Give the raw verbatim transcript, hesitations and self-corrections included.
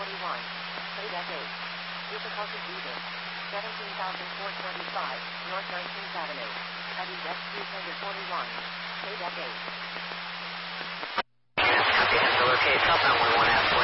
twenty-one. Play deck eight. Difficulty breathing. seventeen thousand four hundred twenty-five, North nineteenth Avenue. Heavy deck three hundred forty-one. Play deck eight. Copy, locate Southbound one one F.